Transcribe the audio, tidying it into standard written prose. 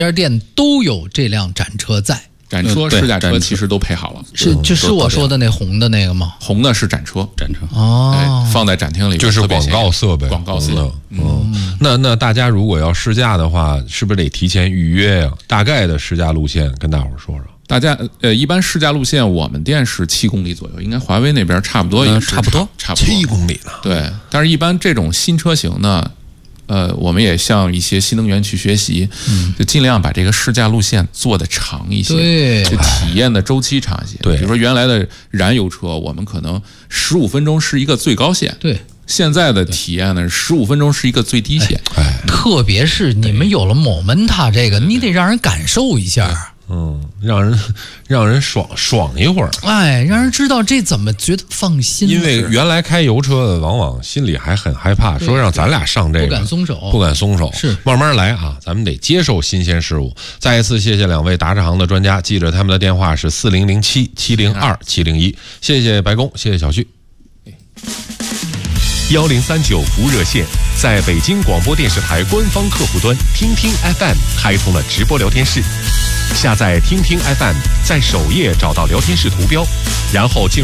家店都有这辆展车在。 展车、试驾车其实都配好了， 就是我说的那红的那个吗？ 红的是展车， 哦， 放在展厅里就是广告色呗， 广告色。 那大家如果要试驾的话，是不是得提前预约呀？大概的试驾路线跟大伙儿说说。 大家一般试驾路线，我们店是7公里左右，应该华为那边差不多也是差不多 7公里呢。 对，但是一般这种新车型呢。我们也向一些新能源去学习，就尽量把这个试驾路线做得长一些， 对， 就体验的周期长一些。 对， 比如说原来的燃油车，我们可能15分钟是一个最高线， 对， 现在的体验呢，15分钟是一个最低线。 特别是你们有了Momenta这个，你得让人感受一下。 让人爽一会儿， 让人知道这怎么觉得放心。 因为原来开油车的往往心里还很害怕，说让咱俩上这个不敢松手， 是慢慢来啊，咱们得接受新鲜事物。再一次谢谢2位打这行的专家，记着他们的电话是4007-702-701。谢谢白宫，谢谢小旭。 1039服务热线在北京广播电视台官方客户端听听 FM 开通了直播聊天室，下载听听 FM， 在首页找到聊天室图标，然后进入